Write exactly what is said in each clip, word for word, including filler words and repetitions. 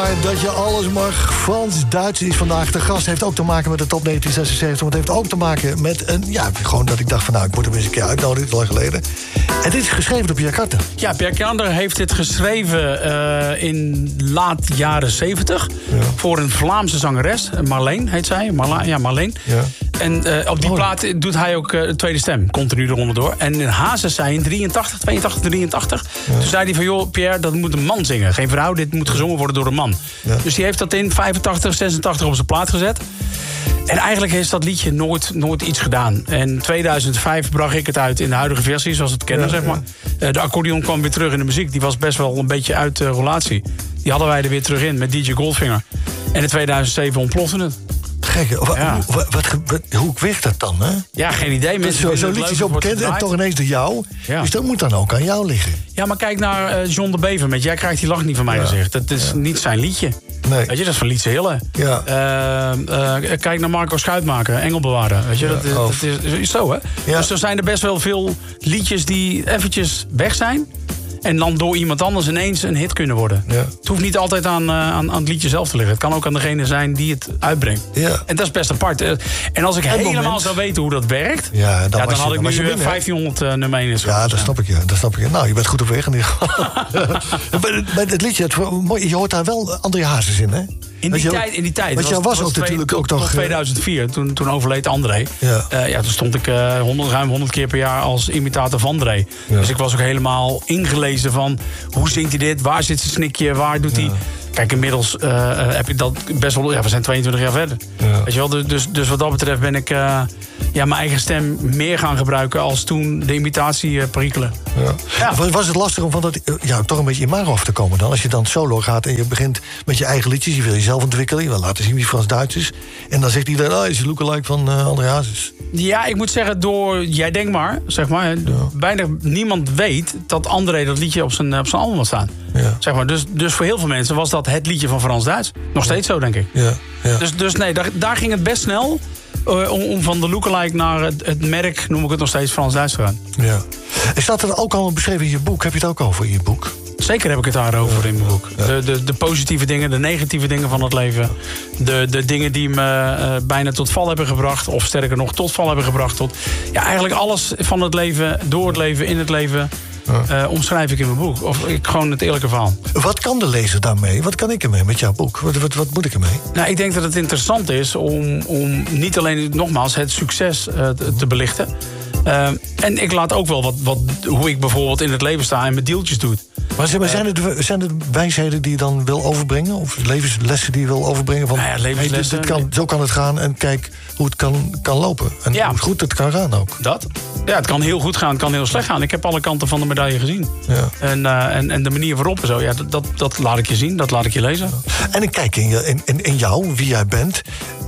Dat je alles mag. Frans Duits is vandaag de gast. Heeft ook te maken met de top negentien zesenzeventig. Maar het heeft ook te maken met een... Ja, gewoon dat ik dacht van nou, ik moet hem eens een keer uitnodigen. Dat is lang geleden. En dit is geschreven door Pierre Carte. Ja, Pierre Carte heeft dit geschreven uh, in laat jaren zeventig. Ja. Voor een Vlaamse zangeres. Marleen heet zij. Marla, ja, Marleen. Ja. En uh, op die oh. plaat doet hij ook uh, de tweede stem. Continu eronder door. En in Hazes zei in drieëntachtig, tweeëntachtig, drieëntachtig... Ja. Toen zei hij van, joh, Pierre, dat moet een man zingen. Geen vrouw, dit moet gezongen worden door een man. Ja. Dus die heeft dat in vijfentachtig, zesentachtig op zijn plaat gezet. En eigenlijk heeft dat liedje nooit, nooit iets gedaan. En in tweeduizend vijf bracht ik het uit in de huidige versie, zoals we het kennen, ja, zeg maar. Ja. Uh, de accordeon kwam weer terug in de muziek. Die was best wel een beetje uit de uh, relatie. Die hadden wij er weer terug in met D J Goldfinger. En in tweeduizend zeven ontplofte het. Gek, ja. wat, wat, wat, hoe werkt dat dan, hè? Ja, geen idee. Mensen Zo'n zo liedje zo bekend en toch ineens de jou. Ja. Dus dat moet dan ook aan jou liggen. Ja, maar kijk naar uh, John de Bever met Jij krijgt die lach niet van mij ja. gezegd. Dat is ja. niet zijn liedje. Nee. Weet je, dat is van Lietse Hille. Ja. Uh, uh, kijk naar Marco Schuitmaker, Engelbewaarder. Weet je, ja. dat, is, dat is, is zo, hè? Ja. Dus er zijn er best wel veel liedjes die eventjes weg zijn. En dan door iemand anders ineens een hit kunnen worden. Ja. Het hoeft niet altijd aan, uh, aan, aan het liedje zelf te liggen. Het kan ook aan degene zijn die het uitbrengt. Ja. En dat is best apart. En als ik en helemaal moment... zou weten hoe dat werkt... Ja, dan, ja, dan had je, ik nu binnen, vijftienhonderd uh, nummer één. Ja, dat snap ik je. Dat snap ik je. Nou, je bent goed op weg in ieder geval. Bij het liedje, het, je hoort daar wel André Hazes in, hè? In die, tijd, in die tijd. Want jij was, was ook twee, natuurlijk ook nog... tweeduizend vier, toen, toen overleed André. Ja. Uh, ja, toen stond ik uh, honderd, ruim honderd keer per jaar als imitator van André. Ja. Dus ik was ook helemaal ingelezen van... hoe zingt hij dit, waar zit zijn snikje, waar doet hij... Ja. Kijk, inmiddels uh, heb ik dat best wel... Ja, we zijn tweeëntwintig jaar verder. Ja. Weet je wel, dus, dus wat dat betreft ben ik uh, ja, mijn eigen stem meer gaan gebruiken... als toen de imitatie uh, perikelen. Ja. Ja. Was het lastig om van dat ja, toch een beetje imago af te komen dan? Als je dan solo gaat en je begint met je eigen liedjes... je wil jezelf ontwikkelen, je wil laten zien wie Frans Duits is... en dan zegt iedereen, oh, is je lookalike van uh, André Hazes. Ja, ik moet zeggen, door Jij Denk Maar, zeg maar... Ja. bijna niemand weet dat André dat liedje op zijn, op zijn album had staan. Ja. Zeg maar, dus, dus voor heel veel mensen was dat het liedje van Frans Duits. Nog steeds zo, denk ik. Ja, ja. Dus, dus nee, daar, daar ging het best snel... Uh, om, om van de lookalike naar het, het merk, noem ik het nog steeds, Frans Duits te gaan. Ja. En staat er ook al beschreven in je boek? Heb je het ook over in je boek? Zeker heb ik het daarover ja, in mijn boek. Ja. De, de, de positieve dingen, de negatieve dingen van het leven. De, de dingen die me uh, bijna tot val hebben gebracht. Of sterker nog, tot val hebben gebracht. Tot, ja, eigenlijk alles van het leven, door het leven, in het leven... Ja. Uh, omschrijf ik in mijn boek. Of ik, gewoon het eerlijke verhaal. Wat kan de lezer daarmee? Wat kan ik ermee met jouw boek? Wat, wat, wat moet ik ermee? Nou, ik denk dat het interessant is om, om niet alleen, nogmaals, het succes uh, te, te belichten. Uh, en ik laat ook wel wat, wat, hoe ik bijvoorbeeld in het leven sta en mijn deeltjes doe. Maar zijn het, zijn het wijsheden die je dan wil overbrengen? Of levenslessen die je wil overbrengen? Van, nou ja, levenslessen. Hey, dit, dit kan, zo kan het gaan en kijk hoe het kan, kan lopen. En ja. hoe goed het kan gaan ook. Dat? Ja, het kan heel goed gaan, het kan heel slecht gaan. Ik heb alle kanten van de medaille gezien. Ja. En, uh, en, en de manier waarop en zo, ja, dat, dat laat ik je zien, dat laat ik je lezen. Ja. En ik kijk in, je, in, in, in jou, wie jij bent.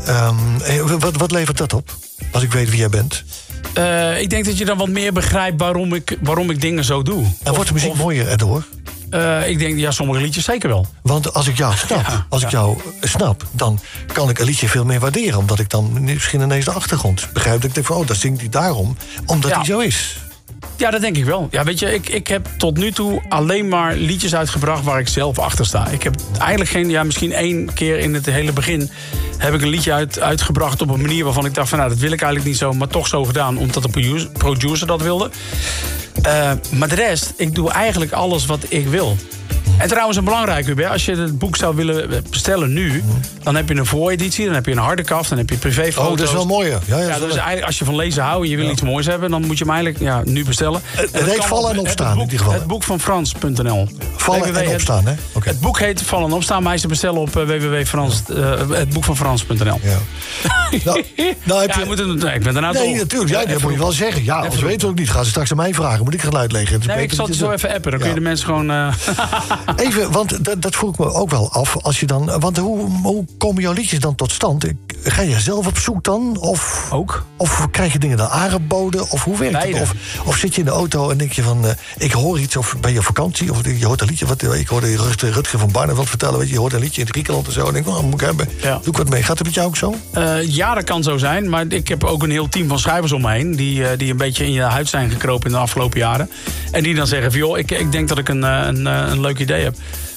Um, wat, wat levert dat op? Als ik weet wie jij bent. Uh, ik denk dat je dan wat meer begrijpt waarom ik, waarom ik dingen zo doe. En of, wordt de muziek of, mooier erdoor? Uh, ik denk, ja, sommige liedjes zeker wel. Want als ik jou snap, ja, als ja. ik jou snap, dan kan ik een liedje veel meer waarderen. Omdat ik dan misschien ineens de achtergrond begrijp. Dat ik denk van, oh, dat zingt hij daarom. Omdat ja. hij zo is. Ja, dat denk ik wel. Ja, weet je, ik, ik heb tot nu toe alleen maar liedjes uitgebracht waar ik zelf achter sta. Ik heb eigenlijk geen, ja, misschien één keer in het hele begin heb ik een liedje uit, uitgebracht op een manier waarvan ik dacht van, nou, dat wil ik eigenlijk niet zo, maar toch zo gedaan, omdat de producer, producer dat wilde. Uh, maar de rest, ik doe eigenlijk alles wat ik wil. En trouwens, een belangrijk, Hubert, als je het boek zou willen bestellen nu, dan heb je een vooreditie, dan heb je een harde kaft, dan heb je privéfoto's. Oh, dat is wel mooi. Ja, ja, ja, dus eigenlijk, als je van lezen houdt en je wil ja. iets moois hebben, dan moet je hem eigenlijk ja, nu bestellen. Het, het heet Vallen en Opstaan, het boek, in ieder geval. Het boek van Frans punt n l. Vallen en Opstaan, hè? Okay. Het boek heet Vallen en Opstaan, maar hij is te bestellen op w w w punt het boek van Frans punt n l. Ja. nou, nou heb ja, je... moet het, nee, ik ben daarna Nee, natuurlijk, ja, dat moet je wel zeggen. Ja, als we weten ook niet, gaan ze straks aan mij vragen. Moet ik gaan uitleggen? Nee, ik zal het zo even appen, dan kun je de mensen gewoon... Even, want dat, dat vroeg ik me ook wel af. Als je dan, want hoe, hoe komen jouw liedjes dan tot stand? Ga je zelf op zoek dan? Of, ook. Of krijg je dingen dan aangeboden? Of hoe werkt het? Of, of zit je in de auto en denk je van... Uh, ik hoor iets, of ben je op vakantie? Of je hoort een liedje. Wat, ik hoorde Rutger van Barneveld vertellen. Weet je, je hoort een liedje in Griekenland en zo. En denk ik, oh, moet ik hebben. Ja. Doe ik wat mee. Gaat het met jou ook zo? Uh, ja, dat kan zo zijn. Maar ik heb ook een heel team van schrijvers om me heen. Die, uh, die een beetje in je huid zijn gekropen in de afgelopen jaren. En die dan zeggen van, joh, ik, ik denk dat ik een, een, een leuk idee heb.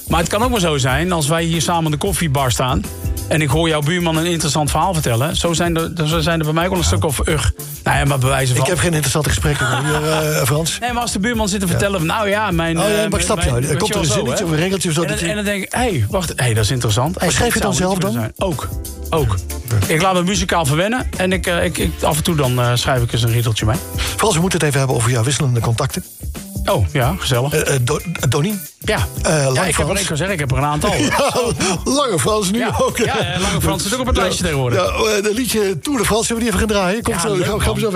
Maar het kan ook wel zo zijn, als wij hier samen in de koffiebar staan... en ik hoor jouw buurman een interessant verhaal vertellen... zo zijn er, zo zijn er bij mij wel een stuk of ugh. Nou ja, maar bewijzen van... Ik heb geen interessante gesprekken hier, uh, Frans. Nee, maar als de buurman zit te vertellen... Ja. nou ja, mijn... Oh ja, maar ik snap jou. Er komt er een zinnetje of een regeltje of zo. En, dat je... en dan denk ik, hé, hey, wacht, hey, dat is interessant. Maar hey, schrijf je het dan zelf dan? Ook, ook. Ja. Ik laat me muzikaal verwennen... en ik, uh, ik, ik, af en toe dan uh, schrijf ik eens een riedeltje mee. Frans, we moeten het even hebben over jouw wisselende contacten. Oh, ja, gezellig. Uh, uh, Do- Donnie? Ja, uh, ja ik, heb er, ik kan zeggen, ik heb er een aantal. Ja, Lange Frans nu ja, ook. Ja, Lange Frans zit ook op het lijstje tegenwoordig. Ja, de liedje Tour de France, hebben we die even gaan draaien? Komt ja, zo, leuk, gaan we zo